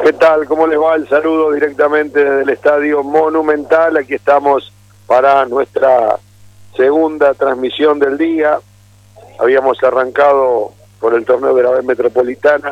¿Qué tal? ¿Cómo les va? El saludo directamente desde el Estadio Monumental. Aquí estamos para nuestra segunda transmisión del día. Habíamos arrancado por el torneo de la B Metropolitana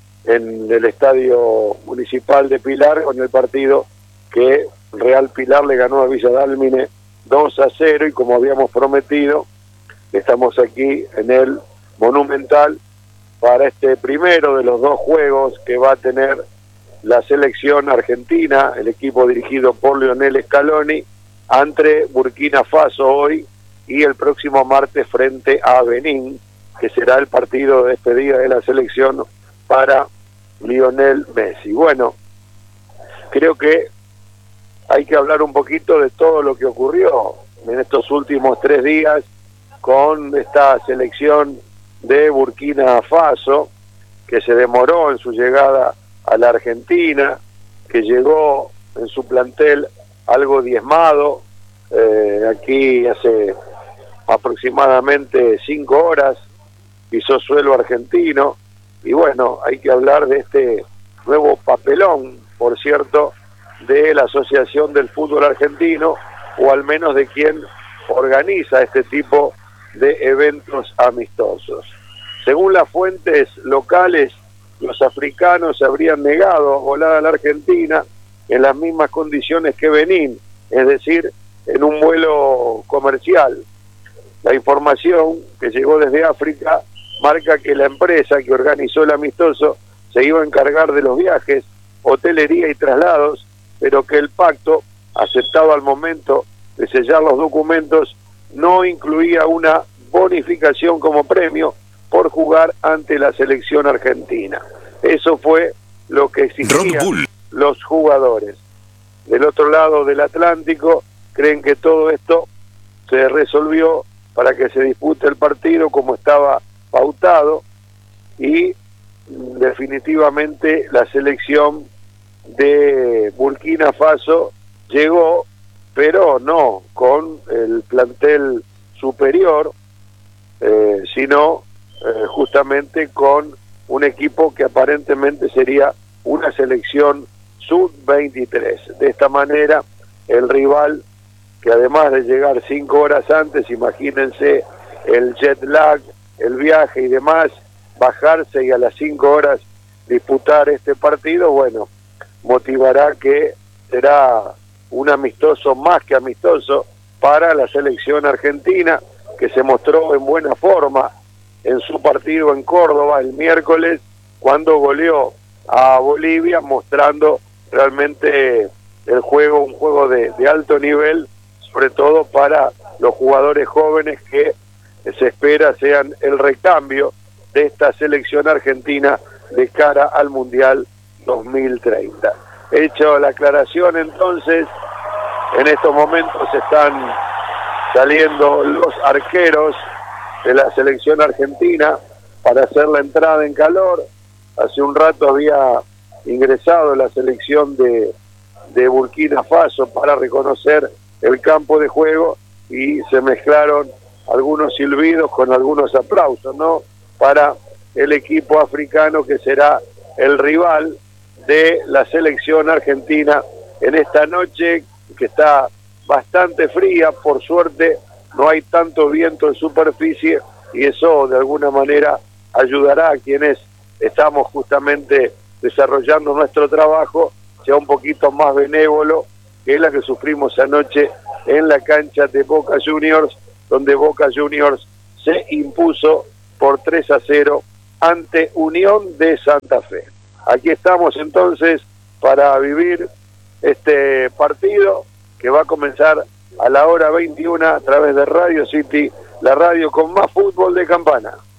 en el Estadio Municipal de Pilar con el partido que Real Pilar le ganó a Villa Dálmine 2-0 y como habíamos prometido, estamos aquí en el Monumental para este primero de los dos juegos que va a tener la selección argentina, el equipo dirigido por Lionel Scaloni, ante Burkina Faso hoy y el próximo martes frente a Benín, que será el partido de despedida de la selección para Lionel Messi. Bueno, creo que hay que hablar un poquito de todo lo que ocurrió en estos últimos 3 días con esta selección de Burkina Faso, que se demoró en su llegada a la Argentina, que llegó en su plantel algo diezmado, aquí hace aproximadamente 5 horas, pisó suelo argentino, y bueno, hay que hablar de este nuevo papelón, por cierto, de la Asociación del Fútbol Argentino, o al menos de quien organiza este tipo de eventos amistosos. Según las fuentes locales, los africanos se habrían negado a volar a la Argentina en las mismas condiciones que Benín, es decir, en un vuelo comercial. La información que llegó desde África marca que la empresa que organizó el amistoso se iba a encargar de los viajes, hotelería y traslados, pero que el pacto, aceptado al momento de sellar los documentos, no incluía una bonificación como premio por jugar ante la selección argentina. Eso fue lo que exigían los jugadores. Del otro lado del Atlántico, creen que todo esto se resolvió para que se dispute el partido como estaba pautado y definitivamente la selección de Burkina Faso llegó, pero no con el plantel superior, sino justamente con un equipo que aparentemente sería una selección sub-23. De esta manera, el rival, que además de llegar 5 horas antes, imagínense el jet lag, el viaje y demás, bajarse y a las 5 horas disputar este partido, bueno, motivará que será un amistoso más que amistoso para la selección argentina, que se mostró en buena forma en su partido en Córdoba el miércoles, cuando goleó a Bolivia, mostrando realmente el juego, un juego de alto nivel, sobre todo para los jugadores jóvenes que se espera sean el recambio de esta selección argentina de cara al Mundial 2030. Hecho la aclaración, entonces, en estos momentos están saliendo los arqueros de la selección argentina para hacer la entrada en calor. Hace un rato había ingresado la selección de Burkina Faso para reconocer el campo de juego y se mezclaron algunos silbidos con algunos aplausos, ¿no?, para el equipo africano que será el rival de la selección argentina en esta noche, que está bastante fría. Por suerte no hay tanto viento en superficie y eso de alguna manera ayudará a quienes estamos justamente desarrollando nuestro trabajo, sea un poquito más benévolo que la que sufrimos anoche en la cancha de Boca Juniors, donde Boca Juniors se impuso por 3-0 ante Unión de Santa Fe. Aquí estamos entonces para vivir este partido que va a comenzar a la hora 21 a través de Radio City, la radio con más fútbol de Campana.